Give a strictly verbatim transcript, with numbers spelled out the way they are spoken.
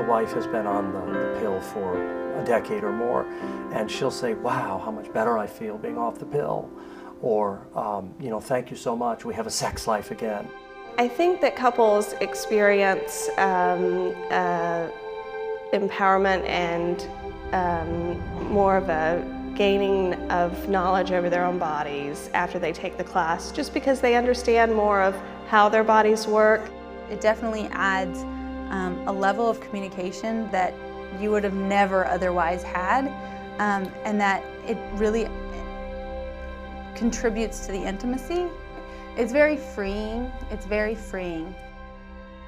wife has been on the, the pill for a decade or more, and she'll say, wow, how much better I feel being off the pill. Or, um, you know, thank you so much, we have a sex life again. I think that couples experience um, uh, empowerment and um, more of a gaining of knowledge over their own bodies after they take the class, just because they understand more of how their bodies work. It definitely adds um, a level of communication that you would have never otherwise had, um, and that it really contributes to the intimacy. It's very freeing. It's very freeing.